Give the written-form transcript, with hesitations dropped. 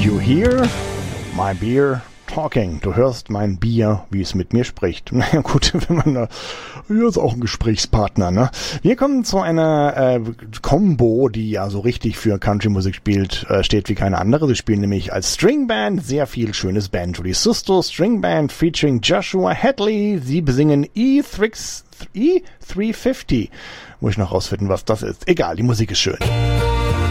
You hear my beer talking. Du hörst mein Bier, wie es mit mir spricht. Naja gut, wenn man da, hier ist auch ein Gesprächspartner, ne? Wir kommen zu einer Combo, die ja so richtig für Country-Musik steht wie keine andere. Sie spielen nämlich als Stringband sehr viel schönes Banjo. Susto String Band featuring Joshua Hadley. Sie besingen E350. Muss ich noch rausfinden, was das ist. Egal, die Musik ist schön.